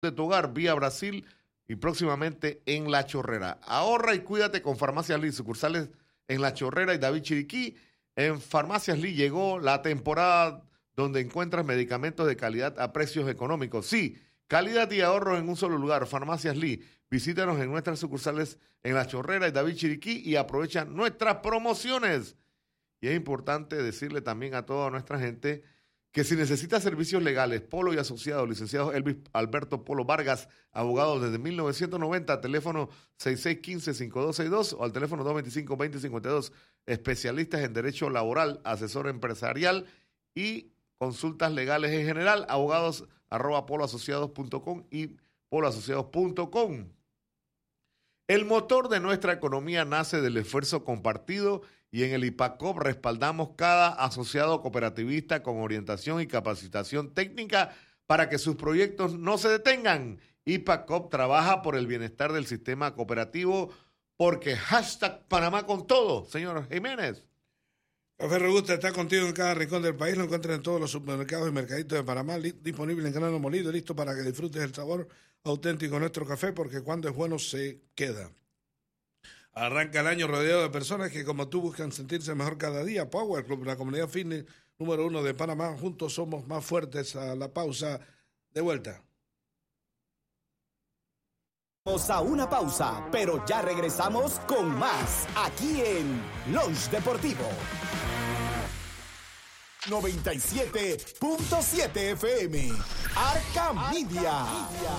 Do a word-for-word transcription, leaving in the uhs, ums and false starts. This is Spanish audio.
de tu hogar vía Brasil y próximamente en La Chorrera. Ahorra y cuídate con Farmacias Lee, sucursales en La Chorrera y David Chiriquí. En Farmacias Lee llegó la temporada donde encuentras medicamentos de calidad a precios económicos. Sí, calidad y ahorro en un solo lugar. Farmacias Lee. Visítanos en nuestras sucursales en La Chorrera y David Chiriquí y aprovecha nuestras promociones. Y es importante decirle también a toda nuestra gente que si necesita servicios legales, Polo y Asociados, licenciado Elvis Alberto Polo Vargas, abogado desde mil novecientos noventa, teléfono seis seis uno cinco, cinco dos seis dos o al teléfono dos dos cinco, dos cero cinco dos, especialistas en derecho laboral, asesor empresarial y consultas legales en general, abogados arroba poloasociados punto com y poloasociados punto com. El motor de nuestra economía nace del esfuerzo compartido y en el IPACOP respaldamos cada asociado cooperativista con orientación y capacitación técnica para que sus proyectos no se detengan. IPACOP trabaja por el bienestar del sistema cooperativo porque hashtag Panamá con todo, señor Jiménez. Café Robusta está contigo en cada rincón del país. Lo encuentras en todos los supermercados y mercaditos de Panamá, disponible en grano molido, listo para que disfrutes el sabor auténtico de nuestro café, porque cuando es bueno se queda. Arranca el año rodeado de personas que como tú buscan sentirse mejor cada día. Power Club, la comunidad fitness número uno de Panamá. Juntos somos más fuertes. A la pausa, de vuelta. Vamos a una pausa, pero ya regresamos con más aquí en Lunch Deportivo. noventa y siete punto siete F M. Arca Media.